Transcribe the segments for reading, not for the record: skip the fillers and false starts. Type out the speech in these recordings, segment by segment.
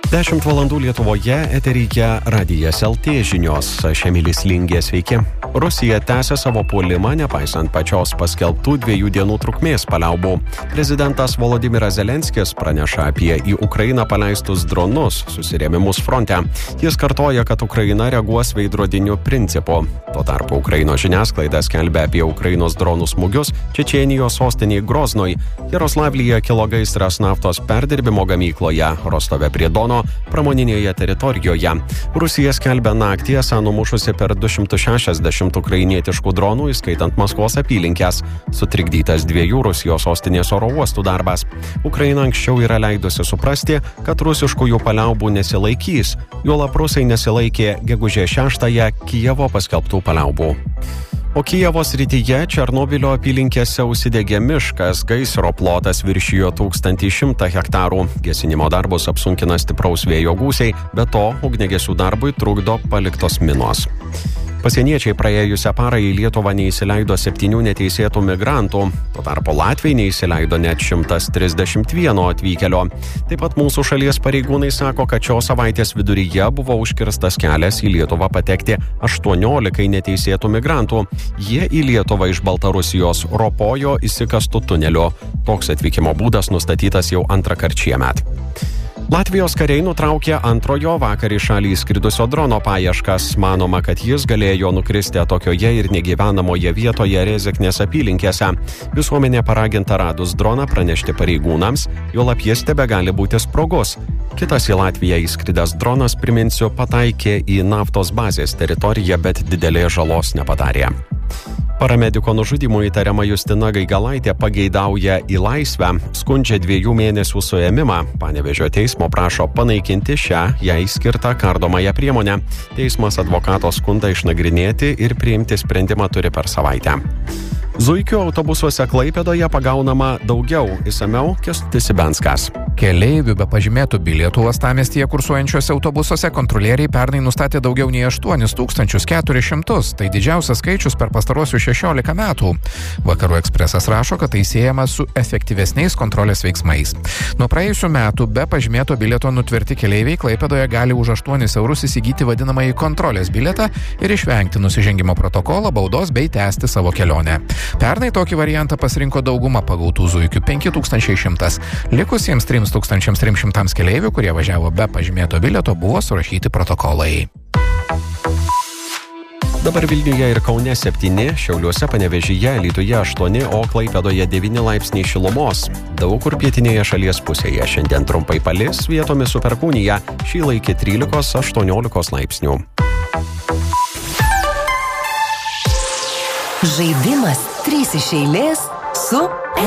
10 valandų Lietuvoje eteryje Radijas LT žinios. Aš Emilis Lingė, sveiki. Rusija tęsia savo puolimą, nepaisant pačios paskelbtų 2 dienų trukmės paliaubų. Prezidentas Volodymyras Zelenskis praneša apie į Ukrainą paleistus dronus, susirėmimus fronte. Jis kartoja, kad Ukraina reaguos veidrodiniu principu. Tuo tarpu Ukrainos žiniasklaida skelbia apie Ukrainos dronų smūgius Čečėnijos sostinėje Groznoj. Jaroslavlyje kilo gaisras naftos perdirbimo gamykloje, Rostove prie Dono pramoninėje teritorijoje. Rusija skelbia naktį esą numušusi per 260 ukrainietiškų dronų, įskaitant Maskvos apylinkės. Sutrikdytas 2 Rusijos sostinės oro uostų darbas. Ukraina anksčiau yra leidusi suprasti, kad rusiškųjų paliaubų nesilaikys. Juolab rusai nesilaikė gegužės 6-ąją Kijevo paskelbtų paliaubų. O Kijevo srityje Černobylio apylinkėse užsidegė miškas, gaisro plotas viršijo 1100 hektarų. Gesinimo darbus apsunkina stipraus vėjo gūsiai, be to ugniagesių darbui trukdo paliktos minos. Pasieniečiai praėjusią parą į Lietuvą neįsileido 7 neteisėtų migrantų, tuo tarpu Latviai neįsileido net 131 atvykėlio. Taip pat mūsų šalies pareigūnai sako, kad šios savaitės viduryje buvo užkirstas kelias į Lietuvą patekti 18 neteisėtų migrantų. Jie į Lietuvą iš Baltarusijos ropojo įsikastų tuneliu. Toks atvykimo būdas nustatytas jau antrąkart šiemet. Latvijos kariai nutraukė antrojo vakar į šalį įskridusio drono paieškas. Manoma, kad jis galėjo nukristi atokioje ir negyvenamoje vietoje Rezeknės apylinkėse. Visuomenė paraginta radus droną pranešti pareigūnams, juolab jis tebegali būti sprogus. Kitas į Latviją įskridęs dronas, priminsiu, pataikė į naftos bazės teritoriją, bet didelės žalos nepadarė. Paramediko nužudymu įtariama Justina Gaigalaitė pageidauja į laisvę, skundžia 2 mėnesių suėmimą. Panevėžio teismo prašo panaikinti šią jai skirtą kardomąją priemonę. Teismas advokato skundą išnagrinėti ir priimti sprendimą turi per savaitę. Zuikių autobusuose Klaipėdoje pagaunama daugiau, išsamiau Kęstutis Ibenskas. Keleivių be pažymėtų bilietų uostamiestyje kursuojančiuose autobusuose kontrolieriai pernai nustatė daugiau nei 8400. Tai didžiausias skaičius per pastaruosius 16 metų. Vakarų ekspresas rašo, kad tai siejama su efektyvesniais kontrolės veiksmais. Nuo praėjusių metų be pažymėto bilieto nutverti keleiviai Klaipėdoje gali už 8 eurus įsigyti vadinamąjį kontrolės bilietą ir išvengti nusižengimo protokolo, baudos bei tęsti savo kelionę. Pernai tokį variantą pasirinko dauguma pagautų zuikių 5100. Likusiems 3300 keleivių, kurie važiavo be pažymėto bilieto, buvo surašyti protokolai. Dabar Vilniuje ir Kaune 7, Šiauliuose, Panevėžyje, Alytuje 8, o Klaipėdoje 9 laipsniai šilumos. Daug kur pietinėje šalies pusėje šiandien trumpai palis, vietomis su perkūnija, šįlaikį 13-18 laipsnių. Žaidimas 3 iš eilės su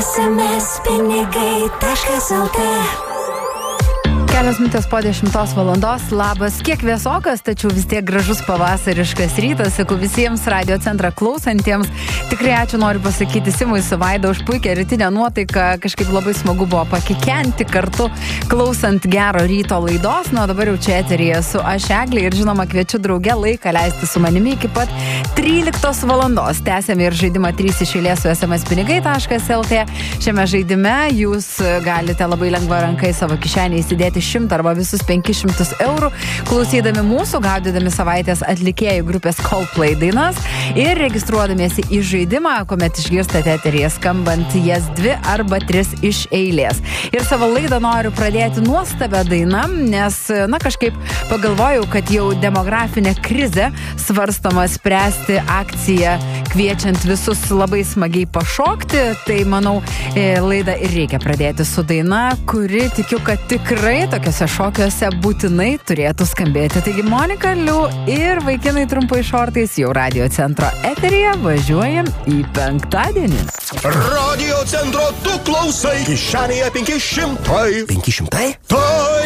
smspinigai.lt. Kelios minutės po 10 valandos. Labas, kiek vėsokas, tačiau vis tiek gražus pavasariškas rytas. Sakau visiems radio centrą klausantiems. Tikrai ačiū noriu pasakyti Simui su Vaida už puikią rytinę nuotaiką. Kažkaip labai smagu buvo pakikenti kartu, klausant gero ryto laidos. Nu, dabar jau čia eteryje su aš Eglė ir žinoma kviečiu drauge laiką leisti su manimi iki pat 13 valandos. Tęsėme ir žaidimą 3 iš eilės su smspinigai.lt. Šiame žaidime jūs galite labai lengva ranka į savo kišenį įsidėti 100 arba visus 500 eurų, klausydami mūsų, gaudydami savaitės atlikėjų grupės Coldplay dainas ir registruodamiesi į žaidimą, kuomet išgirstate eteryje skambant jas 2 arba 3 iš eilės. Ir savo laidą noriu pradėti nuostabę dainą, nes, kažkaip pagalvojau, kad jau demografinė krizė svarstoma spręsti akciją, kviečiant visus labai smagiai pašokti, tai manau, laidą ir reikia pradėti su daina, kuri tikiu, kad tikrai tokiuose šokiuose būtinai turėtų skambėti. Taigi Monika Liu ir vaikinai trumpai šortais jau radio centro eteryje, važiuojam į penktadienį. Radio centro tu klausai, kišenėje 500. 500? Tai